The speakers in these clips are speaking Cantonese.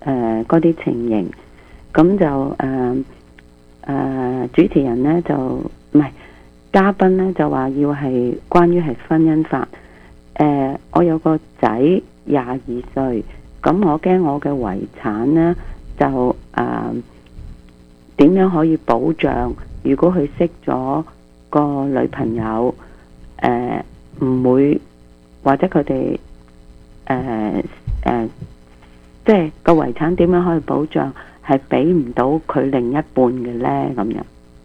嗰啲情形，咁就主持人呢就唔係嘉賓呢就話要係關於係婚姻法。我有個仔22歲，咁我驚我嘅遺產呢就點樣可以保障？如果佢識咗個女朋友，唔會或者佢哋即係個遺產點樣可以保障係俾唔到佢另一半嘅呢？咁樣，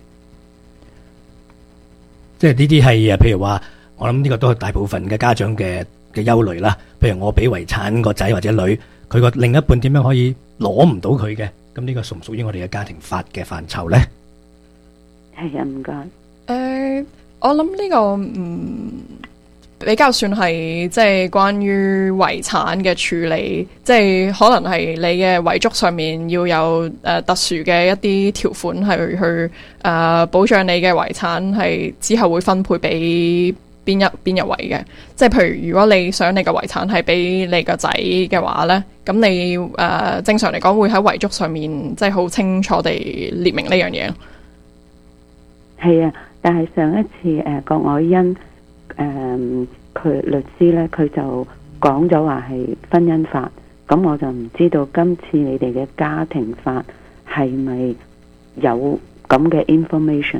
即係呢啲係譬如話，我諗呢個都係大部分嘅家長嘅憂慮啦。譬如我俾遺產個仔或者女，佢個另一半點樣可以攞唔到佢嘅？咁呢個屬唔屬於我哋嘅家庭法嘅範疇呢？ 係啊，唔該。 我諗呢個比較算係即係關於遺產嘅處理，即係可能係你嘅遺囑上面要有特殊嘅一啲條款係去保障你嘅遺產係之後會分配俾邊一位嘅。即係譬如如果你想你嘅遺產係俾你個仔嘅話呢，咁你正常嚟講會喺遺囑上面即係好清楚地列明呢樣嘢。 係啊，但係上一次郭愛欣佢律師呢，佢就講咗話係婚姻法，咁我就唔知道今次你哋嘅家庭法係咪有咁嘅 information？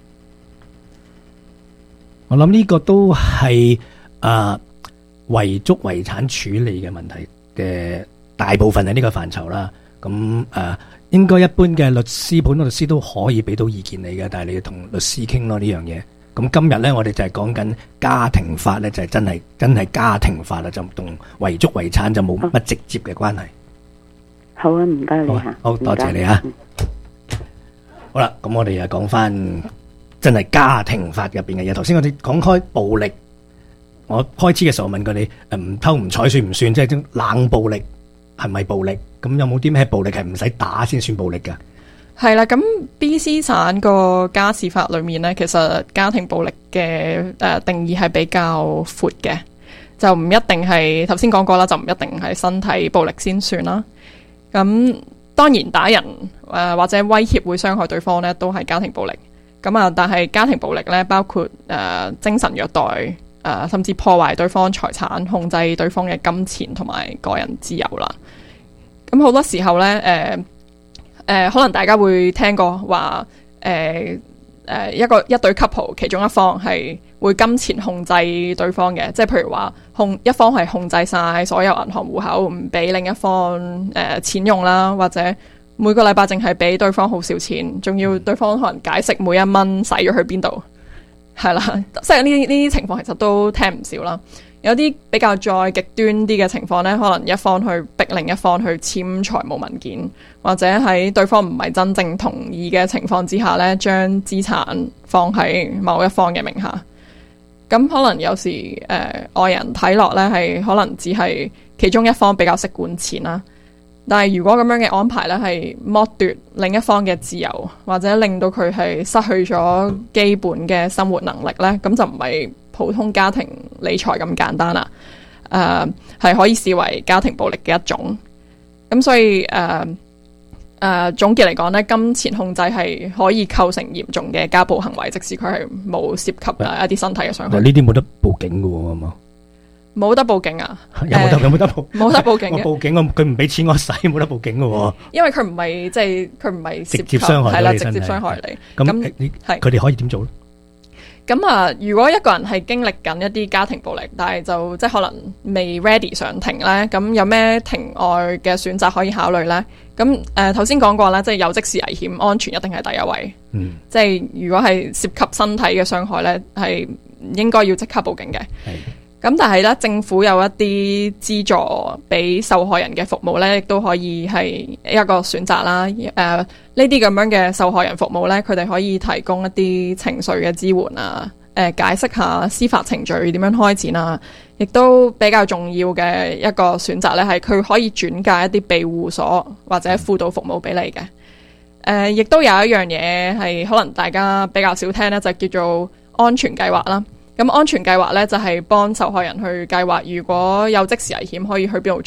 我諗呢個都係遺囑遺產處理嘅問題嘅大部分係呢個範疇啦。咁應該一般嘅律師、普通律師都可以俾到意見你嘅，但係你要同律師傾咯呢樣嘢。咁今日咧，我哋就係講緊家庭法咧，就係真係家庭法啦，就同遺囑遺產就冇乜直接嘅關係。 好啊，唔該你吓， 好多謝你啊。好啦，咁我哋又講翻真係家庭法入邊嘅嘢。頭先我哋講開暴力，我開始嘅時候問過你，唔偷唔睬算唔算？即係啲冷暴力係咪暴力？咁有冇啲咩暴力係唔使打先算暴力噶？ 係啦，咁 BC 省個家事法裏面呢，其實家庭暴力嘅定義係比較闊嘅，就唔一定係頭先講過啦，就唔一定係身體暴力先算啦。咁當然打人或者威脅會傷害對方呢，都係家庭暴力。咁但係家庭暴力呢，包括精神虐待甚至破壞對方財產、控制對方嘅金錢同埋個人自由啦。咁好多時候呢，可能大家會聽過話，一對 couple 其中一方係會金錢控制對方嘅，即係譬如話一方係控制晒所有銀行戶口，唔俾另一方錢用啦，或者每個禮拜淨係俾對方好少錢，仲要對方可能解釋每一蚊使咗去邊度，係啦，即係呢啲情況其實都聽唔少啦。有啲比較再極端啲嘅情況呢，可能一方去逼另一方去簽財務文件，或者喺對方唔係真正同意嘅情況之下呢，將資產放喺某一方嘅名下。咁可能有時外人睇落呢，係可能只係其中一方比較識管錢啦，但係如果咁樣嘅安排呢，係剝奪另一方嘅自由，或者令到佢係失去咗基本嘅生活能力呢，咁就唔係普通家庭理財咁簡單啦，係可以視為家庭暴力嘅一種。咁所以總結嚟講呢，金錢控制係可以構成嚴重嘅家暴行為，即使佢係冇涉及一啲身體嘅傷害。 呢啲冇得報警嘅喎，係嘛？ 冇得報警啊？ 有冇得報？ 冇得報警嘅。 我報警，佢唔俾錢我使，冇得報警嘅喎。因為佢唔係即係佢唔係直接傷害，係啦， 直接傷害你。 咁佢哋可以點做咧？ 咁如果一個人係經歷緊一啲家庭暴力，但係就即係可能未 ready 上庭咧，咁有咩庭外嘅選擇可以考慮咧？咁頭先講過啦，即係有即時危險，安全一定係第一位。即係如果係涉及身體嘅傷害咧，係應該要即刻報警嘅。咁但係咧，政府有一啲資助俾受害人嘅服務咧，亦都可以係一個選擇啦。呢啲咁樣嘅受害人服務咧，佢哋可以提供一啲情緒嘅支援啊，解釋下司法程序點樣開展啊，亦都比較重要嘅一個選擇咧，係佢可以轉介一啲庇護所或者輔導服務俾你嘅。亦都有一樣嘢係可能大家比較少聽咧，就叫做安全計劃啦。咁安全計劃咧就係幫受害人去計劃，如果有即時危險可以去邊度住，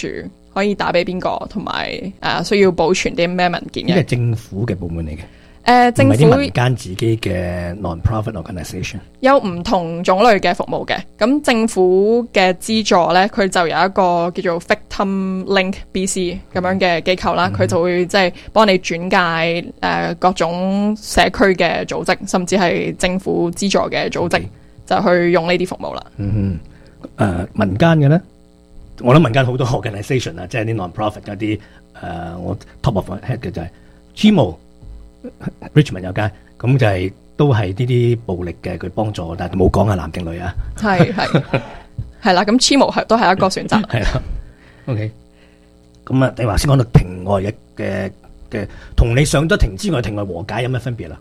可以打俾邊個，同埋需要保存啲咩文件嘅。 呢個係政府嘅部門嚟嘅。 政府唔係啲民間自己嘅 non-profit organisation， 有唔同種類嘅服務嘅。咁政府嘅資助呢，佢就有一個叫做 Victim Link BC 咁樣嘅機構啦，佢就會即係幫你轉介各種社區嘅組織，甚至係政府資助嘅組織，就去用呢啲服務啦。 民間嘅呢，我諗民間好多 organisation 啊，即係啲 non-profit 嗰啲我 top of my head 嘅就係 Chimo。Richmond 有間，咁就係都係呢啲暴力嘅佢幫助，但係冇講係男定女啊。 係啦，咁 Chimo 都係一個選擇。 係啦，OK。咁啊，你話先講到庭外嘅，同你上咗庭之外，庭外和解有咩分別啦？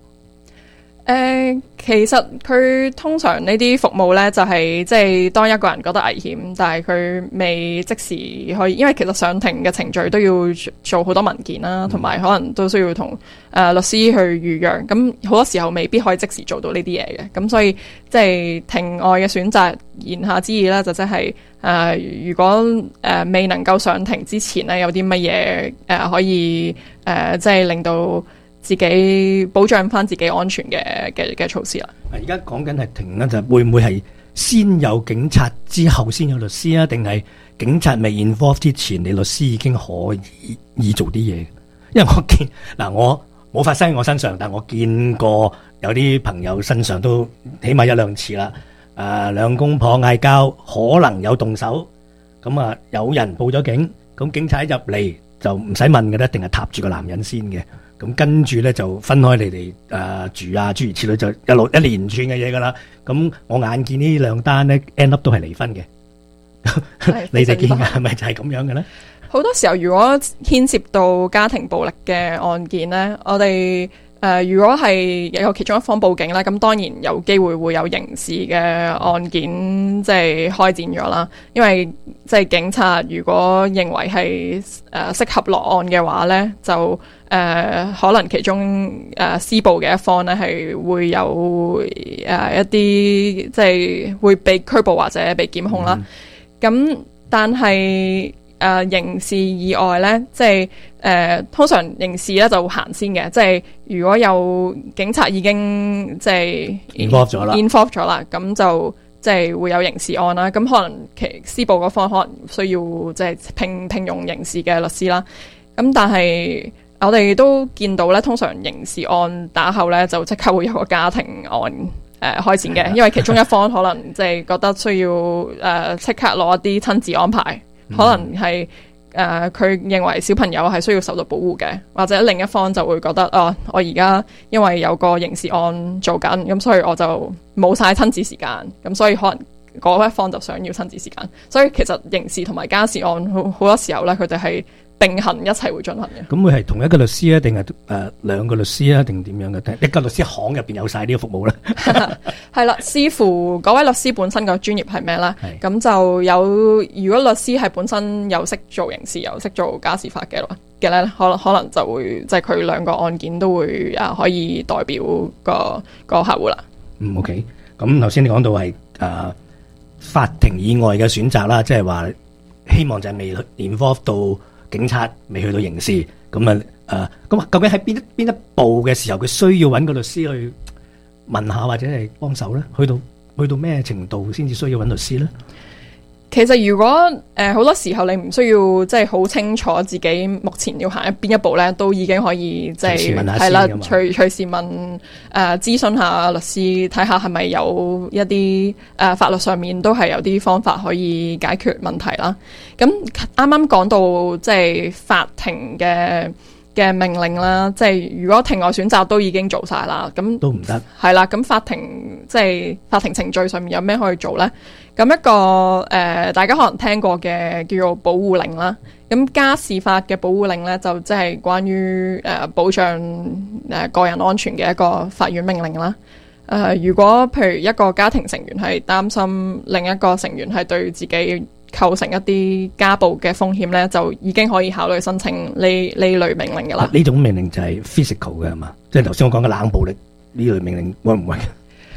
其實佢通常呢啲服務呢，就係即係當一個人覺得危險，但係佢未即時可以，因為其實上庭嘅程序都要做好多文件啦，同埋可能都需要同律師去預約，咁好多時候未必可以即時做到呢啲嘢嘅，咁所以即係庭外嘅選擇，言下之意呢，就即係如果未能夠上庭之前呢，有啲乜嘢可以即係令到自己保障翻自己安全嘅措施啦。 而家講緊係庭咧，就會唔會係先有警察之後先有律師啊？定係警察未 involve 之前，你律師已經可以做啲嘢？因為我見嗱，我冇發生喺我身上，但我見過有啲朋友身上都起碼一兩次啦。兩公婆嗌交，可能有動手，咁啊有人報咗警，咁警察一入嚟就唔使問嘅咧，一定係踏住個男人先嘅。咁跟住咧就分開你哋住啊，諸如此類，就一連串嘅嘢噶啦。咁我眼見呢兩單咧 end up 都係離婚嘅。你哋見係咪就係咁樣嘅咧？ 好多時候，如果牽涉到家庭暴力嘅案件咧，我哋如果係有其中一方報警咧，咁當然有機會會有刑事嘅案件即係開展咗啦。因為即係警察如果認為係適合落案嘅話咧，就可能其中施暴嘅一方咧係會有一啲即係會被拘捕或者被檢控啦。咁但係刑事以外咧，即係通常刑事咧就行先嘅，即係如果有警察已經即係 involve 咗啦，咁就即係會有刑事案啦。咁可能其施暴嗰方可能需要即係聘用刑事嘅律師啦。咁但係我哋都見到咧，通常刑事案打後咧就即刻會有個家庭案開展嘅，因為其中一方可能即係覺得需要即刻攞一啲親子安排，可能係佢認為小朋友係需要受到保護嘅，或者另一方就會覺得我而家因為有個刑事案做緊，咁所以我就冇晒親子時間，咁所以可能嗰一方就想要親子時間，所以其實刑事同埋家事案好多時候咧，佢哋係並行一齊會進行嘅。 咁會係同一個律師啊，定係兩個律師啊，定點樣嘅？一個律師行入邊有晒呢個服務咧？ 係啦，視乎嗰位律師本身個專業係咩啦。咁就有，如果律師係本身又識做刑事又識做家事法嘅咧，可能就會即係佢兩個案件都會可以代表個客戶啦。 OK。咁頭先你講到係法庭以外嘅選擇啦，即係話希望就係未 involve 到警察，未去到刑事，咁咁究竟喺邊一步嘅時候，佢需要揾個律師去問下或者係幫手咧？去到咩程度先至需要揾律師咧？ 其實如果好多時候你唔需要即係好清楚自己目前要行邊一步咧，都已經可以即係係啦，隨時問諮詢下律師，睇下係咪有一啲法律上面都係有啲方法可以解決問題啦。咁啱啱講到即係法庭嘅命令啦，即係如果庭外選擇都已經做晒啦，咁都唔得。係啦，咁法庭程序上面有咩可以做咧？咁一個大家可能聽過嘅叫做保護令啦。咁家事法嘅保護令咧，就即係關於保障個人安全嘅一個法院命令啦。如果譬如一個家庭成員係擔心另一個成員係對自己構成一啲家暴嘅風險咧，就已經可以考慮申請呢類命令嘅啦。呢種命令就係 physical 嘅係嘛？即係頭先我講嘅冷暴力呢類命令會唔會？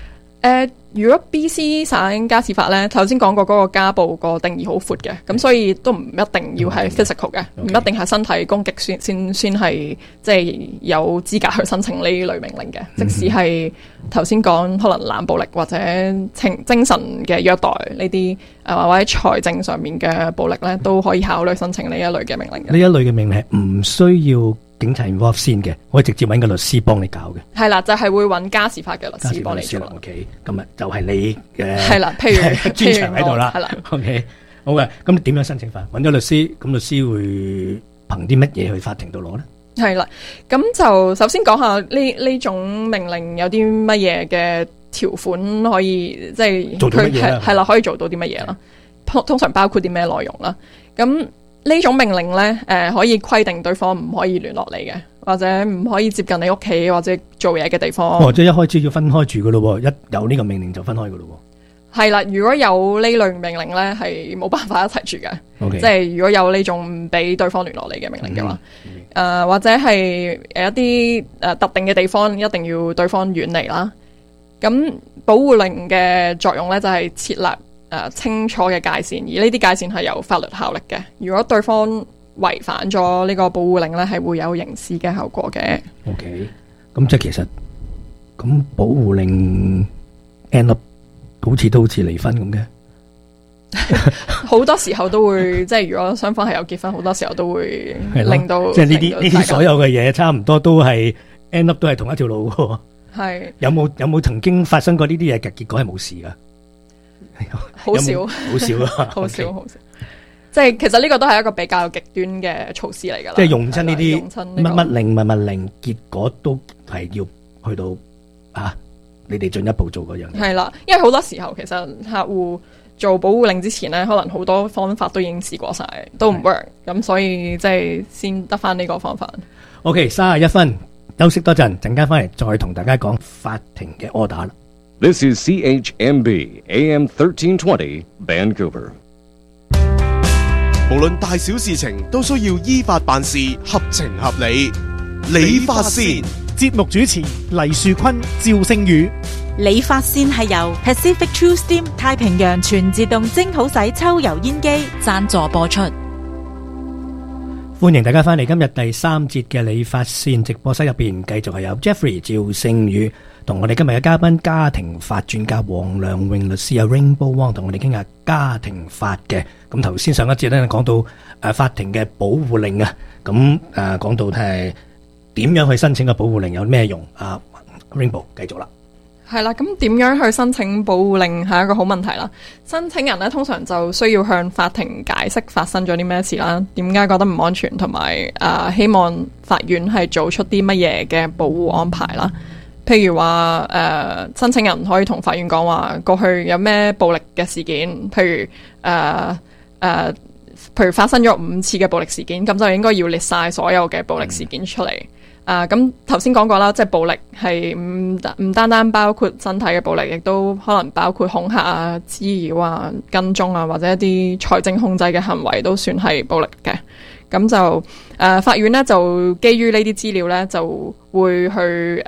如果 BC 省家事法咧，頭先講過嗰個家暴個定義好闊嘅，咁所以都唔一定要係 physical 嘅，唔一定係身體攻擊先係即係有資格去申請呢類命令嘅。即使係頭先講可能冷暴力或者精神嘅虐待呢啲或者財政上面嘅暴力咧，都可以考慮申請呢一類嘅命令嘅。 呢一類嘅命令係唔需要警察 involve 先嘅，可以直接揾個律師幫你搞嘅。 係啦，就係會揾家事法嘅律師幫你做。 OK， 今日就係你嘅係啦，譬如專長喺度啦。 係啦 ，OK， 好嘅。咁點樣申請法？揾咗律師，咁律師會憑啲乜嘢去法庭度攞咧？ 係啦，咁就首先講下呢種命令有啲乜嘢嘅條款可以即係做到乜嘢啦？ 係啦，可以做到啲乜嘢啦？通常包括啲咩內容啦？咁呢種命令咧，可以規定對方唔可以聯絡你嘅，或者唔可以接近你屋企或者做嘢嘅地方。 哦，即係一開始要分開住噶咯，一有呢個命令就分開噶咯。 係啦，如果有呢類命令咧，係冇辦法一齊住嘅。 Okay. 即係如果有呢種唔俾對方聯絡你嘅命令嘅話，或者係一啲特定嘅地方一定要對方遠離啦。咁保護令嘅作用咧，就係設立清楚嘅界線，而呢啲界線係有法律效力嘅。如果對方違反咗呢個保護令咧，係會有刑事嘅後果嘅。 OK， 咁即係其實咁保護令 end up 好似離婚咁嘅， 好多時候都會即係如果雙方係有結婚，好多時候都會令到即係呢啲所有嘅嘢差唔多都係 end up 都係同一條路喎。 係有冇曾經發生過呢啲嘢嘅結果係冇事噶？ 好少， 好少啊， 好少，好少。即係其實呢個都係一個比較極端嘅措施嚟噶啦。 即係用親呢啲乜令，結果都係要去到你哋進一步做嗰樣嘢。 係啦，因為好多時候其實客戶做保護令之前咧，可能好多方法都已經試過晒，都唔 work，咁所以即係先得翻呢個方法。 OK， 31分，休息多陣，陣間翻嚟再同大家講法庭嘅 order 啦。 This is CHMB AM 1320 Vancouver。 無論大小事情都需要依法辦事，合情合理。理髮線節目主持黎樹坤、趙聖宇。 理髮線係由 Pacific True Steam 太平洋全自動蒸好洗抽油煙機贊助播出。 歡迎大家翻嚟今日第3節嘅理髮線直播室入邊，繼續係有 Jeffrey 趙聖宇同我哋今日嘅嘉賓家庭法專家黃良榮律師有 Rainbow Wong 同我哋傾下家庭法嘅。咁頭先上一節咧講到法庭嘅保護令啊，咁講到係點樣去申請個保護令有咩用？Rainbow 繼續啦。 係啦，咁點樣去申請保護令係一個好問題啦。申請人咧通常就需要向法庭解釋發生咗啲咩事啦，點解覺得唔安全，同埋希望法院係做出啲乜嘢嘅保護安排啦。譬如話申請人可以同法院講話過去有咩暴力嘅事件，譬如發生咗5次嘅暴力事件，咁就應該要列晒所有嘅暴力事件出嚟。咁頭先講過啦，即係暴力係唔單單包括身體嘅暴力，亦都可能包括恐嚇啊、滋擾啊、跟蹤啊，或者一啲財政控制嘅行為都算係暴力嘅。咁就法院咧就基於呢啲資料咧，就會去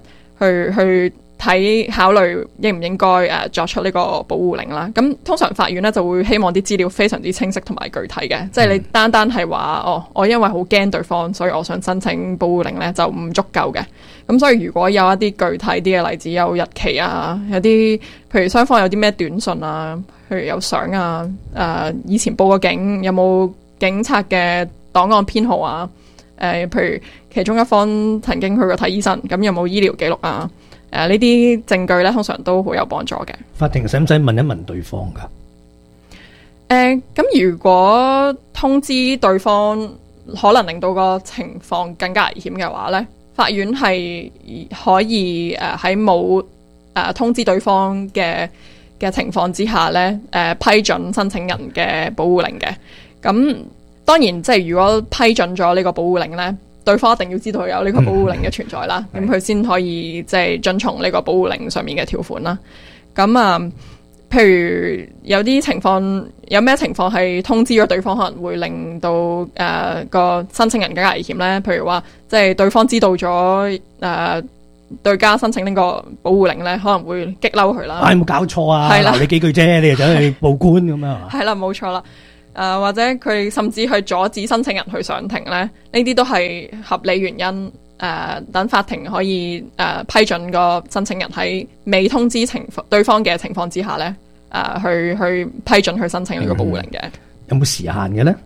考慮應唔應該作出呢個保護令啦。咁通常法院咧就會希望啲資料非常之清晰同埋具體嘅，即係你單係話我因為好驚對方，所以我想申請保護令咧就唔足夠嘅。咁所以如果有一啲具體啲嘅例子，有日期啊，有啲譬如雙方有啲咩短信啊，譬如有相啊，以前報過警，有冇警察嘅檔案編號啊，譬如其中一方曾經去過睇醫生，咁有冇醫療記錄啊？呢啲證據咧，通常都好有幫助嘅。法庭使唔使問一問對方噶？咁如果通知對方可能令到個情況更加危險嘅話咧，法院係可以喺冇通知對方嘅情況之下咧，批准申請人嘅保護令嘅。咁當然，即係如果批准咗呢個保護令咧，對方一定要知道有呢個保護令嘅存在啦，咁佢先可以即係遵從呢個保護令上面嘅條款啦。咁譬如有啲情況，有咩情況係通知咗對方可能會令到個申請人更加危險咧？譬如話，即係對方知道咗對家申請呢個保護令咧，可能會激嬲佢啦。 有冇搞錯啊？ 係啦鬧你幾句啫，你就走去報官咁樣係嘛？ 係啦，冇錯啦。或者佢甚至去阻止申請人去上庭咧，呢啲都係合理原因。等法庭可以批准個申請人喺未通知對方嘅情況之下咧，去批准去申請呢個保護令嘅。 有冇時限嘅咧？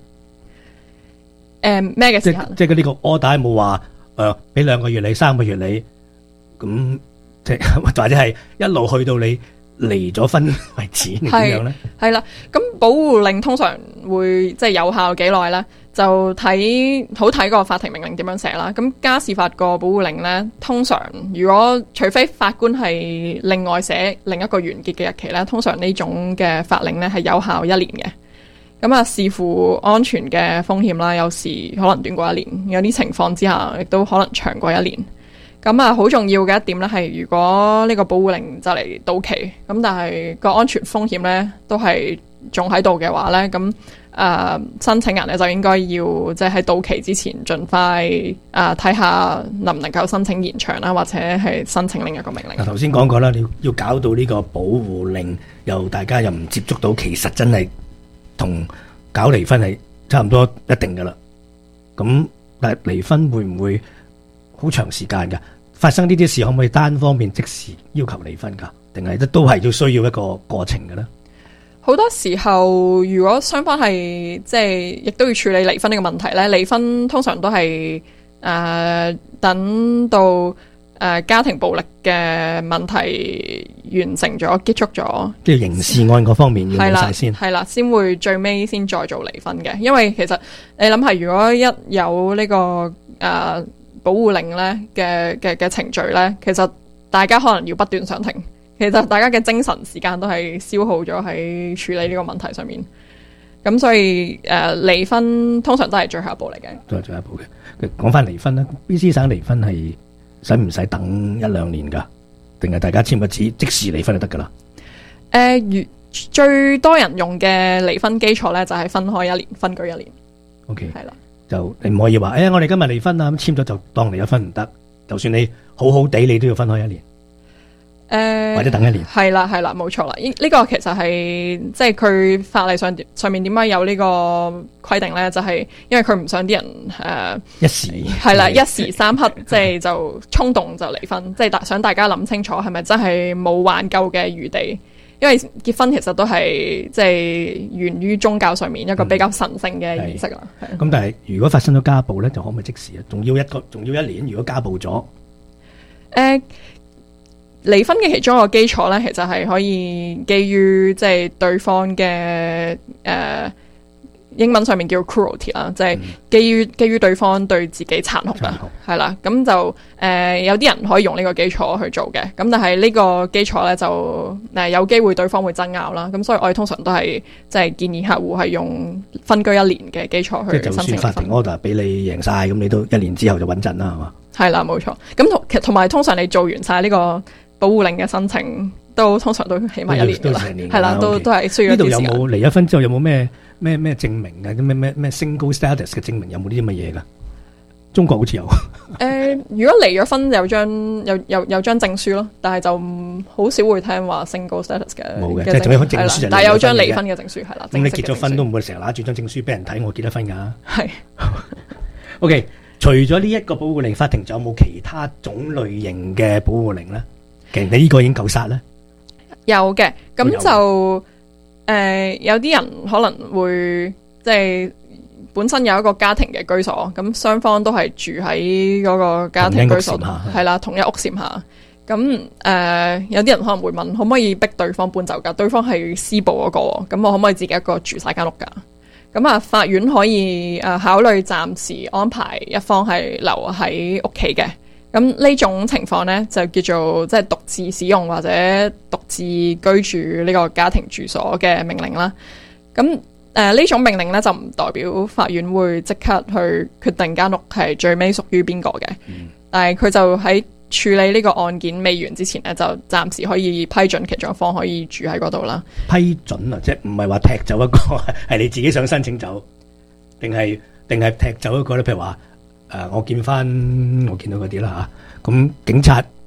咩嘅時限？ 即係佢呢個 order 冇話俾2個月你3個月你咁，即係或者係一路去到你離咗婚為止，你點樣咧？ 係啦，咁保護令通常會即係有效幾耐咧？就睇個法庭命令點樣寫啦。咁家事法個保護令咧，通常如果除非法官係另外寫另一個完結嘅日期咧，通常呢種嘅法令咧係有效1年嘅。咁啊，視乎安全嘅風險啦，有時可能短過1年，有啲情況之下亦都可能長過1年。咁啊，好重要嘅一點咧係，如果呢個保護令就嚟到期，咁但係個安全風險咧都係仲喺度嘅話咧，咁申請人咧就應該要即係喺到期之前盡快睇下能唔能夠申請延長啦，或者係申請另一個命令。 頭先講過啦，你要搞到呢個保護令，大家又唔接觸到，其實真係同搞離婚係差唔多一定噶啦。咁但係離婚會唔會好長時間噶？發生呢啲事可唔可以單方面即時要求離婚噶？定係都係要需要一個過程嘅咧？ 好多時候，如果雙方係即係亦都要處理離婚呢個問題咧，離婚通常都係等到家庭暴力嘅問題完成咗、結束咗， 即係刑事案嗰方面要冇晒先， 係啦，先會最尾先再做離婚嘅。因為其實你諗下，如果一有呢個保護令咧嘅程序咧，其實大家可能要不斷上庭。其實大家嘅精神時間都係消耗咗喺處理呢個問題上面，咁所以離婚通常都係最後一步嚟嘅。 都係最後一步嘅。講翻離婚啦，BC 省離婚係使唔使等1-2年噶？定係大家簽個紙即時離婚就得噶啦？ 最多人用嘅離婚基礎咧就係分開1年，分居1年。 OK， 係啦， 就你唔可以話我哋今日離婚啊，咁簽咗就當離咗婚唔得。就算你好好地，你都要分開1年。或者等1年， 係啦，冇錯啦。呢個其實係即係佢法例上面點解有呢個規定咧？就係因為佢唔想啲人一時係啦，一時三刻即係就衝動就離婚，即係想大家諗清楚係咪真係冇挽救嘅餘地。因為結婚其實都係即係源於宗教上面一個比較神聖嘅儀式啦。 咁但係如果發生咗家暴咧，就可唔可以即時啊？仲要1年？如果家暴咗， 離婚嘅其中一個基礎咧，其實係可以基於即係對方嘅英文上面叫 cruelty 啦，即係基於對方對自己殘酷啦，係啦，咁就有啲人可以用呢個基礎去做嘅，咁但係呢個基礎咧就有機會對方會爭拗啦，咁所以我哋通常都係即係建議客戶係用分居1年嘅基礎去申請離婚。 就算法庭 order 俾你贏晒，咁你都1年之後就穩陣啦，係嘛？ 係啦，冇錯。咁同埋通常你做完晒呢個保護令嘅申請，都通常都起碼1年噶啦，係啦，都係需要一段時間。呢度有冇離咗婚之後有冇咩證明啊？咩 single status 嘅證明有冇呢啲咁嘅嘢噶？中國好似有。 如果離咗婚有張證書咯，但係就好少會聽話 single status 嘅。冇嘅，即係仲有證書， 但係有張離婚嘅證書係啦。 咁你結咗婚都唔會成日拿住張證書俾人睇，我結咗婚噶。 係。 OK，除咗呢一個保護令，法庭仲有冇其他種類型嘅保護令咧？其實你呢個已經夠殺咧。有嘅，咁就有啲人可能會即係本身有一個家庭嘅居所，咁雙方都係住喺嗰個家庭居所，係啦，同一屋檐下。咁有啲人可能會問，可唔可以逼對方搬走㗎？對方係施暴嗰個，咁我可唔可以自己一個住晒間屋㗎？咁啊，法院可以考慮暫時安排一方係留喺屋企嘅。咁呢種情況呢，就叫做即係獨自使用或者獨自居住呢個家庭住所嘅命令啦。咁呢種命令呢，就唔代表法院會即刻去決定間屋係最尾屬於邊個嘅。但係佢就喺處理呢個案件未完之前呢，就暫時可以批准其中一方可以住喺嗰度啦。批准啊，即係唔係話踢走一個，係你自己想申請走，定係踢走一個咧？譬如話我見到嗰啲啦吓，咁警察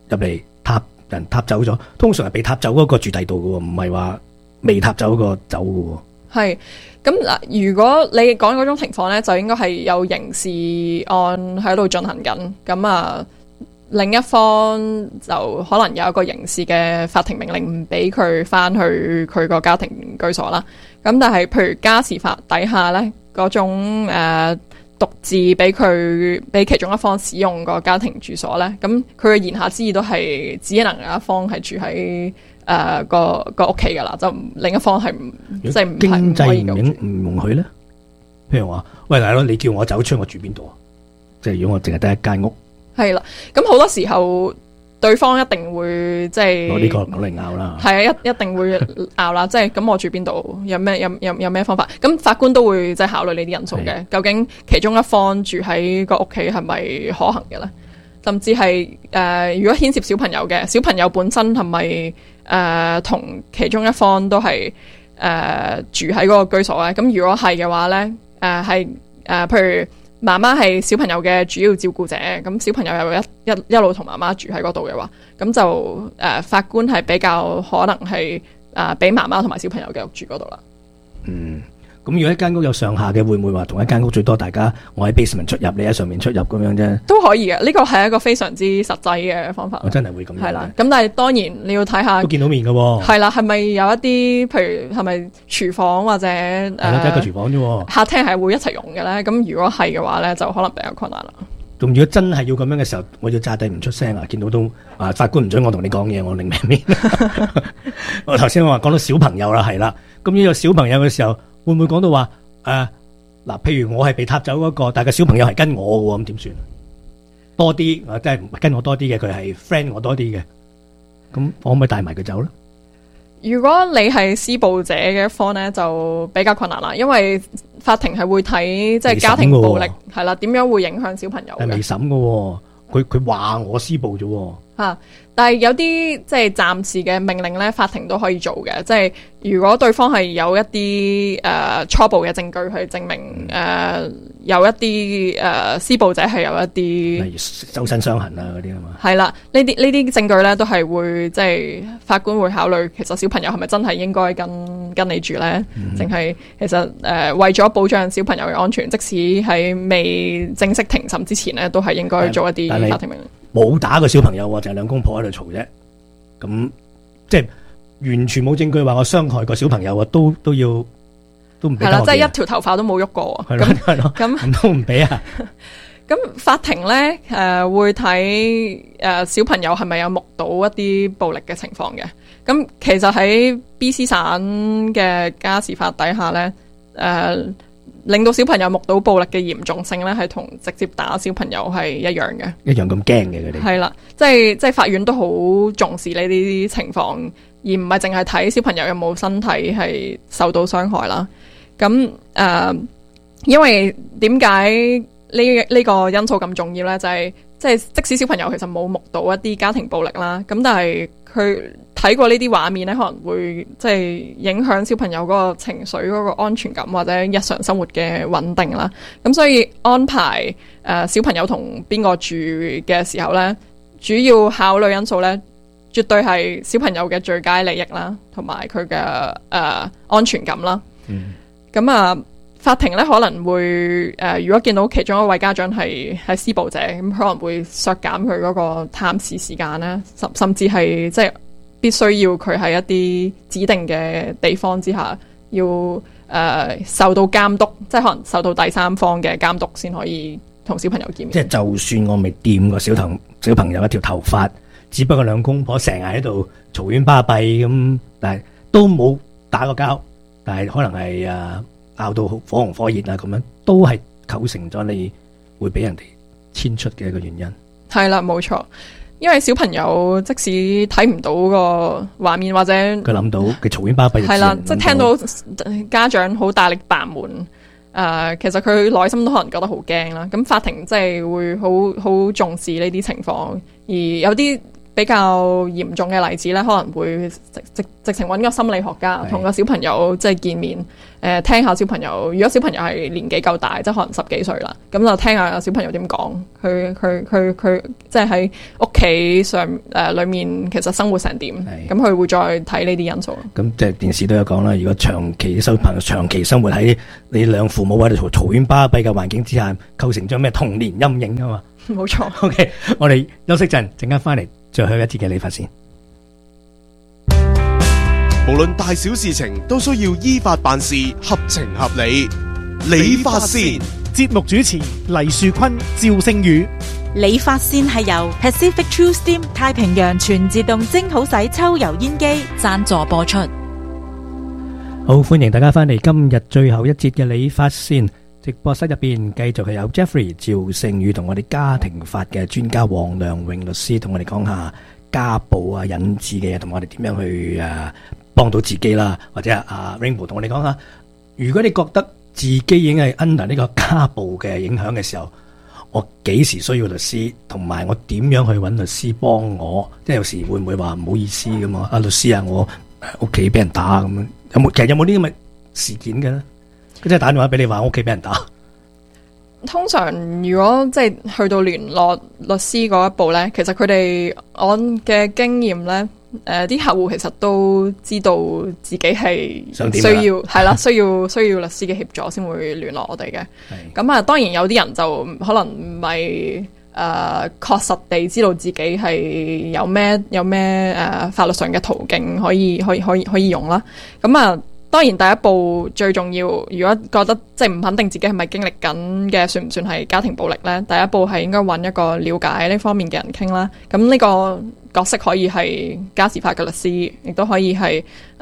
入嚟撻人撻走咗，通常係被撻走嗰個住第度嘅喎，唔係話未撻走嗰個走嘅喎。 係咁嗱，如果你講嗰種情況咧，就應該係有刑事案喺度進行緊，咁啊另一方就可能有一個刑事嘅法庭命令唔俾佢翻去佢個家庭居所啦。咁但係譬如家事法底下咧，嗰種獨自俾其中一方使用個家庭住所咧，咁佢嘅言下之意都係只能有一方係住喺個屋企噶啦，就另一方係即係唔經濟唔唔容許咧。譬如話，喂大佬，你叫我走出，我住邊度啊？即係如果我淨係得一間屋， 係啦。咁好多時候，對方一定會即係攞呢個嚟拗啦。 係啊，一定會拗啦。即係咁，我住邊度？有咩方法？咁法官都會即係考慮呢啲因素嘅。究竟其中一方住喺個屋企係咪可行嘅咧？甚至係如果牽涉小朋友嘅，小朋友本身係咪同其中一方都係住喺嗰個居所咧？咁如果係嘅話咧，譬如媽媽係小朋友嘅主要照顧者，咁小朋友又一路同媽媽住喺嗰度嘅話，咁就法官係比較可能係俾媽媽同埋小朋友繼續住嗰度啦。 嗯，咁如果一間屋有上下嘅，會唔會話同一間屋最多大家我喺 basement 出入，你喺上面出入咁樣啫？ 都可以嘅，呢個係一個非常之實際嘅方法。 我真係會咁樣。 係啦，咁但係當然你要睇下都見到面嘅喎。 係啦，係咪有一啲譬如係咪廚房或者係咯，得一個廚房啫喎。 客廳係會一齊用嘅咧？咁如果係嘅話咧，就可能比較困難啦。 咁如果真係要咁樣嘅時候，我要揸低唔出聲啊！見到都法官唔准我同你講嘢，我另咩面。我頭先我話講到小朋友啦，係啦。咁呢個小朋友嘅時候，會唔會講到話嗱？譬如我係被撻走嗰個，但係個小朋友係跟我嘅喎，咁點算？多啲，即係跟我多啲嘅，佢係 friend 我多啲嘅，咁我可唔可以帶埋佢走咧？ 如果你係施暴者嘅一方咧，就比較困難啦，因為法庭係會睇即係家庭暴力係啦，點樣會影響小朋友嘅。 係未審嘅，佢話我施暴啫。 但係有啲即係暫時嘅命令咧，法庭都可以做嘅。即係如果對方係有一啲初步嘅證據去證明有一啲施暴者係有一啲例如周身傷痕啊嗰啲啊嘛。係啦，呢啲證據咧都係會即係法官會考慮，其實小朋友係咪真係應該跟你住咧？淨係其實為咗保障小朋友嘅安全，即使喺未正式庭審之前咧，都係應該做一啲法庭命令。 冇打個小朋友喎，就係兩公婆喺度嘈啫。咁即係完全冇證據話我傷害個小朋友啊，都唔俾。係啦， 即係一條頭髮都冇喐過。 係咯，咁都唔俾啊。 咁法庭咧會睇小朋友係咪有目睹一啲暴力嘅情況嘅。咁其實喺 BC 省嘅家事法底下咧，令到小朋友目睹暴力嘅嚴重性咧，係同直接打小朋友係一樣嘅， 一樣咁驚嘅佢哋。係啦，即係法院都好重視呢啲情況，而唔係淨係睇小朋友有冇身體係受到傷害啦。咁因為點解呢個因素咁重要咧？就係即使小朋友其實冇目睹一啲家庭暴力啦，咁但係佢睇過呢啲畫面咧，可能會即係影響小朋友嗰個情緒、嗰個安全感或者日常生活嘅穩定啦。咁所以安排小朋友同邊個住嘅時候咧，主要考慮因素咧，絕對係小朋友嘅最佳利益啦，同埋佢嘅安全感啦。咁法庭咧可能會如果見到其中一位家長係施暴者，咁可能會削減佢嗰個探視時間啦，甚至係即係必須要佢喺一啲指定嘅地方之下，要受到監督，即係可能受到第三方嘅監督先可以同小朋友見面。 即係就算我未掂過小朋友一條頭髮，只不過兩公婆成日喺度嘈冤巴閉咁，但係都冇打過交，但係可能係拗到火紅火熱啊咁樣，都係構成咗你會俾人哋遷出嘅一個原因。係啦，冇錯。因為小朋友即使睇唔到個畫面或者佢諗到佢嘈冤巴閉， 係啦，即係聽到家長好大力扮門，其實佢內心都可能覺得好驚啦。咁法庭即係會好重視呢啲情況，而有啲比較嚴重嘅例子咧，可能會直情揾個心理學家同個小朋友即係見面，聽下小朋友。如果小朋友係年紀夠大，即係可能10幾歲啦，咁就聽下小朋友點講，佢即係喺屋企上裏面其實生活成點，咁佢會再睇呢啲因素。 咁即係電視都有講啦，如果長期小朋友長期生活喺你兩父母喺度嘈喧巴閉嘅環境之下，構成咗咩童年陰影啊嘛。 冇錯。 OK， 我哋休息陣間翻嚟，最後一節嘅理髮線。 無論大小事情都需要依法辦事，合情合理。理髮線節目主持黎樹坤、趙聖宇。 理髮線係由 Pacific True Steam 太平洋全自動蒸好洗抽油煙機贊助播出。 好，歡迎大家翻嚟今日最後一節嘅理髮線。直播室入邊繼續係有 Jeffrey 趙聖宇同我哋家庭法嘅專家黃良榮律師同我哋講下家暴啊引致嘅嘢，同我哋點樣去幫到自己啦，或者Rainbow 同我哋講下，如果你覺得自己已經係 under 呢個家暴嘅影響嘅時候，我幾時需要律師，同埋我點樣去揾律師幫我？即係有時會唔會話唔好意思咁啊？律師啊，我屋企俾人打咁樣，其實有冇呢啲咁嘅事件嘅咧？佢真係打電話俾你話屋企俾人打。 通常如果即係去到聯絡律師嗰一步咧，其實佢哋我嘅經驗咧，啲客戶其實都知道自己係需要係啦，需要律師嘅協助先會聯絡我哋嘅。咁啊，當然有啲人就可能唔係確實地知道自己係有咩法律上嘅途徑可以用啦。咁啊。當然第一步最重要，如果覺得即係唔肯定自己係咪經歷緊嘅，算唔算係家庭暴力呢？第一步係應該揾一個了解呢方面嘅人傾啦。咁呢個角色可以係家事法嘅律師，亦都可以係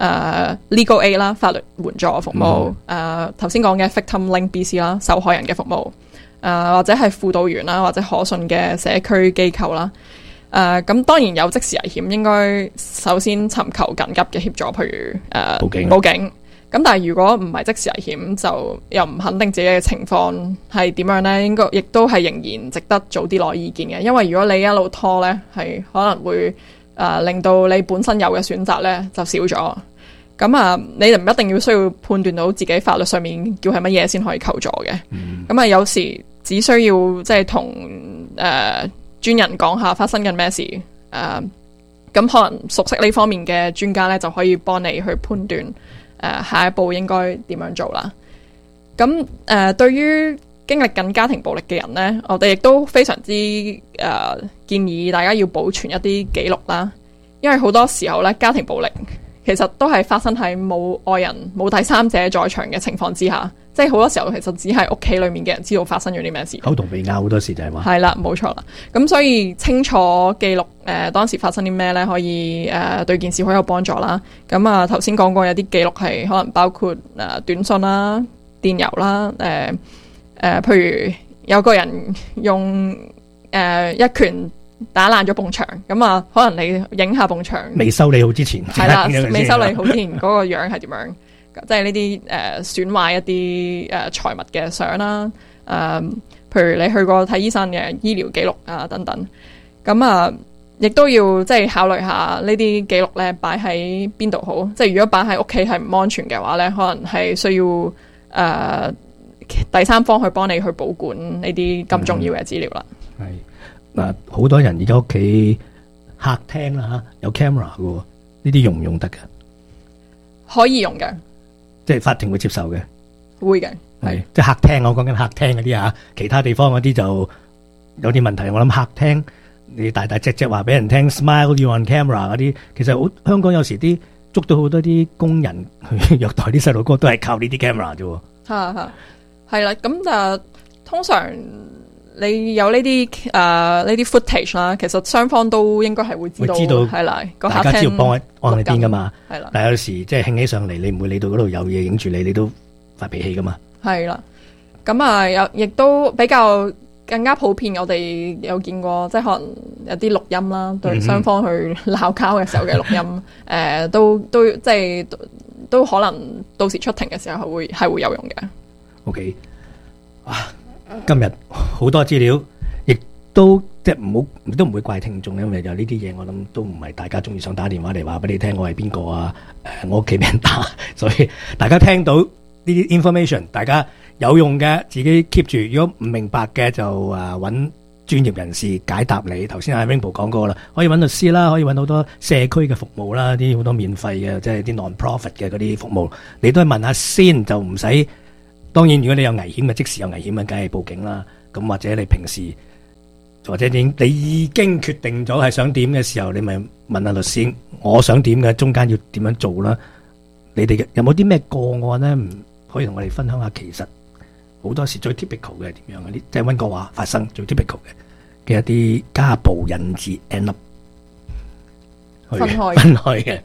Legal Aid 啦，法律援助服務。頭先講嘅 Victim Link BC 啦，受害人嘅服務。或者係輔導員啦，或者可信嘅社區機構啦。咁當然有即時危險，應該首先尋求緊急嘅協助，譬如報警。咁但係如果唔係即時危險，就又唔肯定自己嘅情況係點樣呢？應該亦都係仍然值得早啲攞意見嘅，因為如果你一路拖呢，係可能會令到你本身有嘅選擇呢就少咗。咁你就唔一定要需要判斷到自己法律上面叫係乜嘢先可以求助嘅。咁有時只需要即係同專人講下發生緊咩事，咁可能熟悉呢方面嘅專家呢，就可以幫你去判斷下一步應該點樣做啦。咁對於經歷緊家庭暴力嘅人呢，我哋亦都非常之建議大家要保存一啲記錄啦，因為好多時候呢，家庭暴力其實都係發生喺冇外人、冇第三者在場嘅情況之下。即係好多時候其實只係屋企裏面嘅人知道發生咗啲咩事， 口同鼻拗好多時就係話係啦，冇錯啦。咁所以清楚記錄當時發生啲咩咧，可以對件事好有幫助啦。咁頭先講過有啲記錄係可能包括短信啦、電郵啦，譬如有個人用一拳打爛咗埲牆，咁可能你影下埲牆未修理好之前， 係啦，未修理好之前嗰個樣係點樣？即係呢啲損壞一啲財物嘅相啦，譬如你去過睇醫生嘅醫療記錄啊等等，咁亦都要即係考慮下呢啲記錄咧擺喺邊度好。即係如果擺喺屋企係唔安全嘅話咧，可能係需要第三方去幫你去保管呢啲咁重要嘅資料啦。 係好多人而家屋企客廳啦有 camera 嘅，呢啲用唔用得嘅？可以用嘅。 即係法庭會接受嘅， 會嘅，係即係客廳。我講緊客廳嗰啲其他地方嗰啲就有啲問題。我諗客廳你大大隻隻話俾人聽 ，smile you on camera 嗰啲，其實香港有時啲捉到好多啲工人去虐待啲細路哥，都係靠呢啲 camera 啫。 係啦，咁就通常你有呢啲 footage 啦，其實雙方都應該係會知道係啦， 大家知道幫喺邊噶嘛， 係啦。 但係有時即係興起上嚟，你唔會理到嗰度有嘢影住你，你都發脾氣噶嘛。係啦，咁亦都比較更加普遍，我哋有見過，即係可能有啲錄音啦，對雙方去鬧交嘅時候嘅錄音，都即係都可能到時出庭嘅時候係會有用嘅。 OK，今日好多資料，亦都即係都唔會怪聽眾，因為有呢啲嘢，我諗都唔係大家中意想打電話嚟話俾你聽，我係邊個啊？我屋企俾人打，所以大家聽到呢啲 information， 大家有用嘅自己 keep 住，如果唔明白嘅就揾專業人士解答你。頭先阿 Rainbow 講過啦，可以揾律師啦，可以揾好多社區嘅服務啦，啲好多免費嘅，即係啲 non-profit 嘅嗰啲服務，你都係問下先，就唔使。當然，如果你有危險嘅，即時有危險嘅，梗係報警啦。咁或者你平時或者你已經決定咗係想點嘅時候，你咪問下律師，我想點嘅，中間要點樣做啦？你哋有冇啲咩個案咧？可以同我哋分享下。其實好多時最 typical 嘅係點樣嘅？即係溫哥華發生最 typical 嘅一啲家暴引致 end up 分開嘅。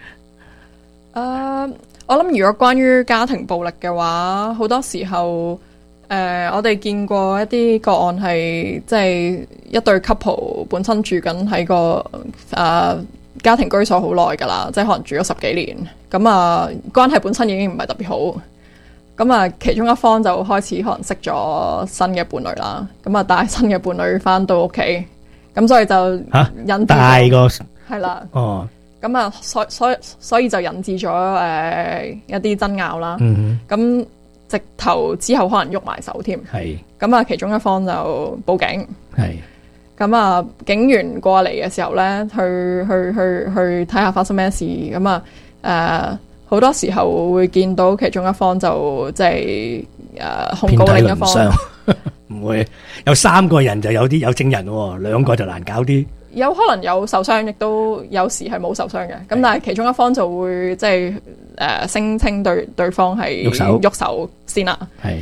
我諗如果關於家庭暴力嘅話，好多時候我哋見過一啲個案係即係一對 couple 本身住緊喺個家庭居所好耐噶啦，即係可能住咗10幾年，咁關係本身已經唔係特別好，咁其中一方就開始可能識咗新嘅伴侶啦，咁帶新嘅伴侶翻到屋企，咁所以就引致大個係啦， 哦。 咁所以就引致咗一啲爭拗啦。咁直頭之後可能喐埋手添。係。咁其中一方就報警。係。咁警員過嚟嘅時候咧，去睇下發生咩事。咁好多時候會見到其中一方就即係控告另一方。 唔會有3個人就有證人，2個就難搞啲。 有可能有受傷，亦都有時係冇受傷嘅。咁但係其中一方就會即係聲稱對方係喐手先啦。係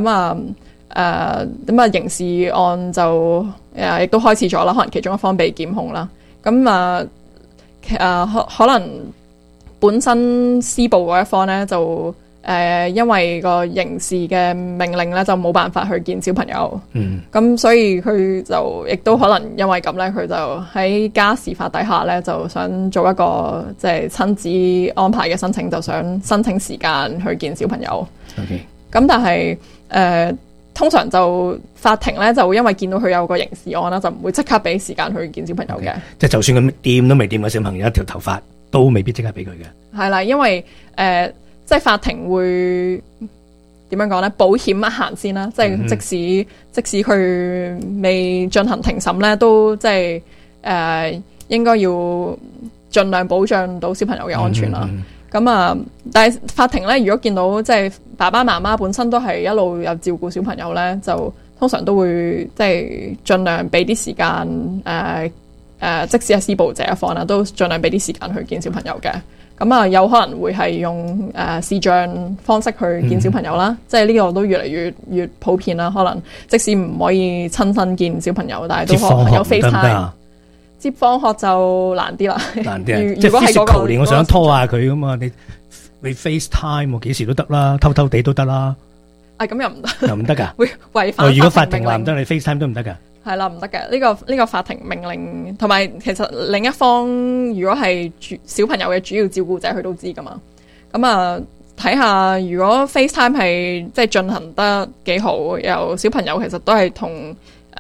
咁刑事案就亦都開始咗啦。可能其中一方被檢控啦。咁可能本身施暴嗰一方咧就因為個刑事嘅命令咧就冇辦法去見小朋友，咁所以佢就亦都可能因為咁咧，佢就喺家事法底下咧就想做一個即係親子安排嘅申請，就想申請時間去見小朋友。咁但係通常就法庭咧就會因為見到佢有個刑事案啦，就唔會即刻俾時間去見小朋友嘅。即係就算佢掂都未掂個小朋友一條頭髮，都未必即刻俾佢嘅。係啦，因為即係法庭會點樣講呢？保險一行先啦，即係即使佢未進行庭審咧，都即係應該要盡量保障到小朋友嘅安全啦。咁但係法庭咧，如果見到即係爸爸媽媽本身都係一路有照顧小朋友咧，就通常都會即係盡量俾啲時間即使係施暴者一方啦，都盡量俾啲時間去見小朋友嘅。咁有可能會係用視像方式去見小朋友啦，即係呢個都越嚟越普遍啦。可能即使唔可以親身見小朋友，但係都可能有 FaceTime。接放學就難啲啦。難啲如果係嗰個， 我想拖下佢咁啊，你 FaceTime 我幾時都得啦，偷偷地都得啦。 咁又唔得， 又唔得㗎？ 會違反。 如果法庭話唔得，你 FaceTime 都唔得㗎？ 係啦，唔得嘅。呢個法庭命令，同埋其實另一方如果係小朋友嘅主要照顧者，佢都知噶嘛。咁睇下如果 FaceTime 係即係進行得幾好，由小朋友其實都係同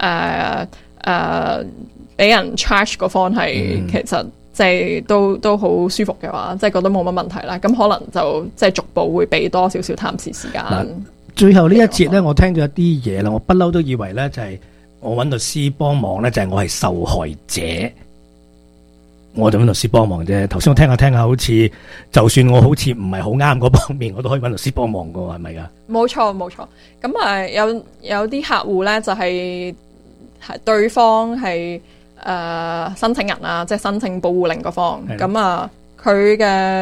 俾人 charge 嗰方係其實即係都好舒服嘅話，即係覺得冇乜問題啦。咁可能就即係逐步會俾多少少探視時間。 最後呢一節咧，我聽咗一啲嘢啦，我不嬲都以為咧就係我揾律師幫忙咧，就係我係受害者，我就揾律師幫忙啫。頭先我聽下，好似就算我好似唔係好啱嗰方面，我都可以揾律師幫忙噶，係咪噶？冇錯。咁有啲客戶咧就係對方係申請人啊，即係申請保護令嗰方。咁佢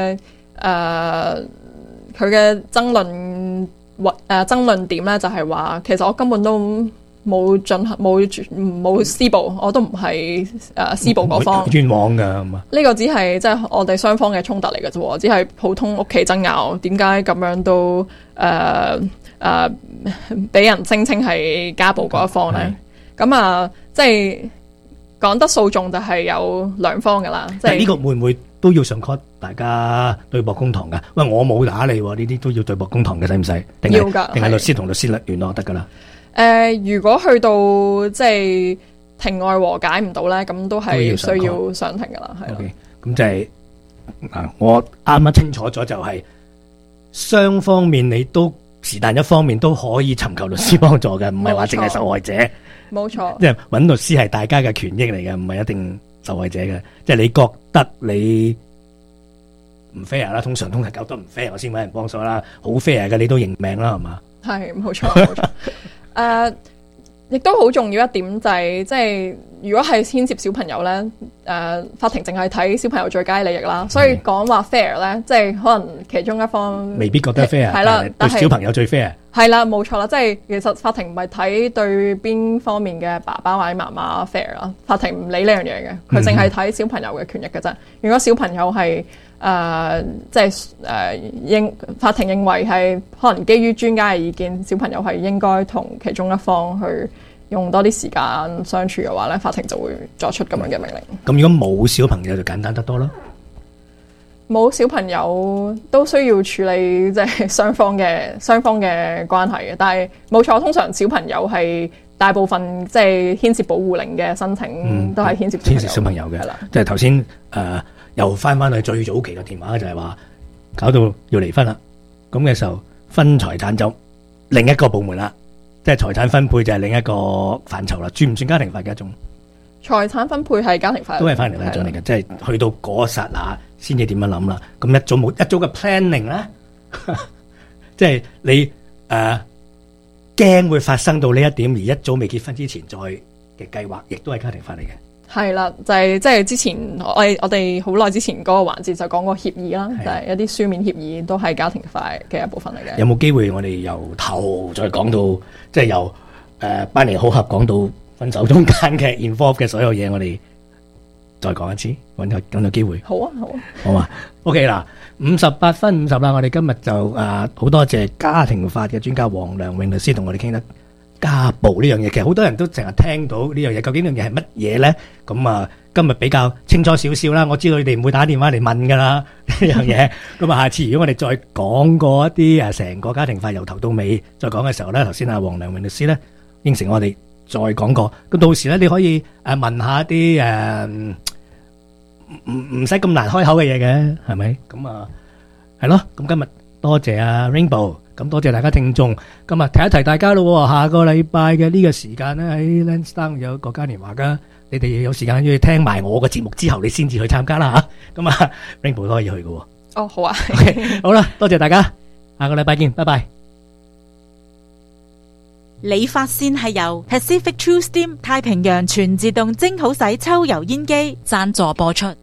嘅爭論點咧就係話，其實我根本都冇施暴，我都唔係施暴嗰方，冤枉噶係嘛？呢個只係即係我哋雙方嘅衝突嚟嘅啫，只係普通屋企爭拗。點解咁樣都俾人聲稱係家暴嗰一方咧？咁即係講得訴訟就係有兩方噶啦。即係呢個會唔會都要上 court 大家對簿公堂噶？喂，我冇打你，呢啲都要對簿公堂嘅，使唔使？要噶，定係律師同律師聯絡得噶啦？如果去到即係庭外和解唔到咧，咁都係需要上庭噶啦，係啦。 咁就係我啱啱清楚咗，就係雙方面你都是但一方面都可以尋求律師幫助嘅，唔係話淨係受害者。 冇錯， 即係揾律師係大家嘅權益嚟嘅，唔係一定受害者嘅。即係你覺得你唔 fair 啦，通常搞得唔 fair，我先揾人幫手啦。好 fair 嘅，你都認命啦，係嘛？ 係冇錯冇錯。亦都好重要一點就係，即係如果係牽涉小朋友咧，法庭淨係睇小朋友最佳利益啦，所以講話 fair 咧，即係可能其中一方未必覺得 fair， 係啦， 對小朋友最 fair。 係啦，冇錯啦，即係其實法庭唔係睇對邊方面嘅爸爸或者媽媽 fair 啦，法庭唔理呢樣嘢嘅，佢淨係睇小朋友嘅權益嘅啫。如果小朋友係即係法庭認為係可能基於專家嘅意見，小朋友係應該同其中一方去用多啲時間相處嘅話咧，法庭就會作出咁樣嘅命令。 咁如果冇小朋友就簡單得多咯。 冇小朋友都需要處理即係雙方嘅關係嘅，但係冇錯，通常小朋友係大部分即係牽涉保護令嘅申請都係牽涉小朋友嘅。 即係頭先又翻去最早期嘅電話，就係話搞到要離婚啦。咁嘅時候分財產就另一個部門啦，即係財產分配就係另一個範疇啦。算唔算家庭法嘅一種？ 財產分配係家庭法， 都係家庭法嚟嘅，即係去到嗰剎那先至點樣諗啦。咁一早嘅 planning 啦，即係你驚會發生到呢一點，而一早未結婚之前再嘅計劃，亦都係家庭法嚟嘅。 係啦，就係即係之前我哋好耐之前嗰個環節就講過協議啦，就係一啲書面協議都係家庭法嘅一部分嚟嘅。 有冇機會我哋由頭再講到，即係由班尼好合講到分手中間嘅 involve 嘅所有嘢，我哋再講一次，揾個機會。 好啊， 好啊。OK 啦，58分50啦，我哋今日就好多謝家庭法嘅專家黃良榮律師同我哋傾得家暴呢樣嘢。其實好多人都成日聽到呢樣嘢，究竟呢樣嘢係乜嘢咧？咁今日比較清楚少少啦。我知道你哋唔會打電話嚟問噶啦呢樣嘢。咁下次如果我哋再講過一啲成個家庭法由頭到尾再講嘅時候咧，頭先黃良榮律師咧應承我哋再講過。咁到時咧你可以問下一啲唔使咁難開口嘅嘢嘅，係咪？咁係咯。咁今日多謝Rainbow，咁多謝大家聽眾。今日提一提大家咯，下個禮拜嘅呢個時間咧喺 Lansdowne 有個嘉年華噶，你哋有時間要聽埋我嘅節目之後，你先至去參加啦吓。咁Rainbow 都可以去嘅。 哦，好啊。 Okay，好啦，多謝大家，下個禮拜見，拜拜。 理髮線係由 Pacific True Steam 太平洋全自動蒸好洗抽油煙機贊助播出。